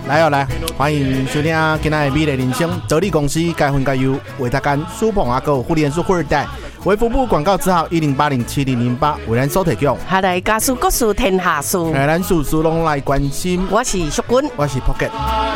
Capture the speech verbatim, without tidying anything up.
来哦来，欢迎收听今天的美丽人生，哲理公司该分该由为大干苏鹏阿哥互联数富二代。为服务广告字号一零八零七零零八为咱所提供。 下来家事国事天下事， 来咱事事拢来关心。 我是淑君， 我是 Pocket。